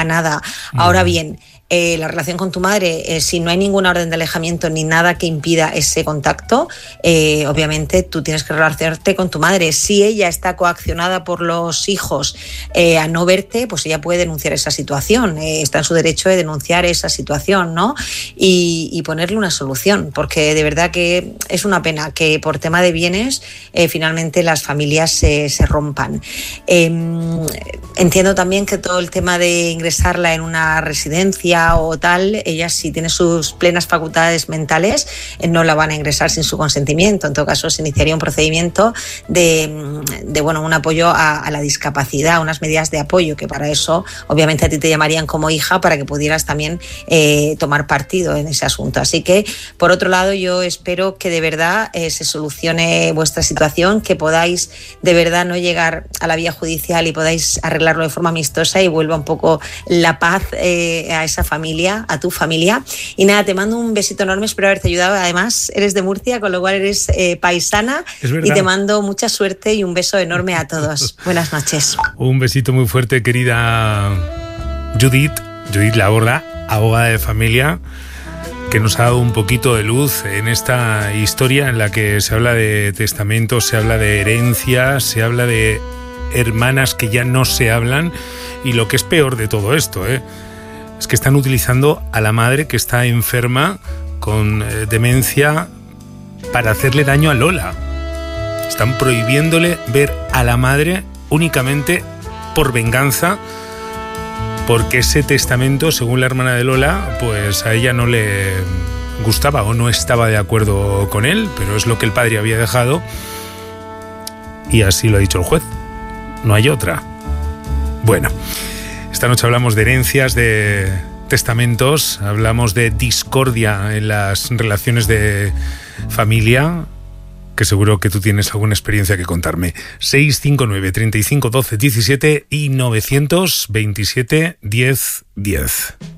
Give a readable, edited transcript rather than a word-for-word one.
nada. Ahora bien, la relación con tu madre, si no hay ninguna orden de alejamiento ni nada que impida ese contacto, obviamente tú tienes que relacionarte con tu madre. Si ella está coaccionada por los hijos a no verte, pues ella puede denunciar esa situación, está en su derecho de denunciar esa situación, ¿no? Y ponerle una solución, porque de verdad que es una pena que por tema de bienes finalmente las familias se rompan. Entiendo también que todo el tema de ingresarla en una residencia o tal, ella si tiene sus plenas facultades mentales no la van a ingresar sin su consentimiento. En todo caso se iniciaría un procedimiento de un apoyo a la discapacidad, unas medidas de apoyo, que para eso obviamente a ti te llamarían como hija para que pudieras también tomar partido en ese asunto. Así que por otro lado yo espero que de verdad se solucione vuestra situación, que podáis de verdad no llegar a la vía judicial y podáis arreglarlo de forma amistosa y vuelva un poco la paz a esa familia, a tu familia. Y nada, te mando un besito enorme, espero haberte ayudado. Además, eres de Murcia, con lo cual eres paisana, y te mando mucha suerte y un beso enorme a todos. Buenas noches. Un besito muy fuerte, querida Judith Laborde, abogada de familia, que nos ha dado un poquito de luz en esta historia en la que se habla de testamentos, se habla de herencias, se habla de hermanas que ya no se hablan, y lo que es peor de todo esto, es que están utilizando a la madre que está enferma con demencia para hacerle daño a Lola. Están prohibiéndole ver a la madre únicamente por venganza, porque ese testamento, según la hermana de Lola, pues a ella no le gustaba o no estaba de acuerdo con él, pero es lo que el padre había dejado y así lo ha dicho el juez. No hay otra. Bueno, esta noche hablamos de herencias, de testamentos, hablamos de discordia en las relaciones de familia, que seguro que tú tienes alguna experiencia que contarme. 659 35 12 17 y 927 10 10.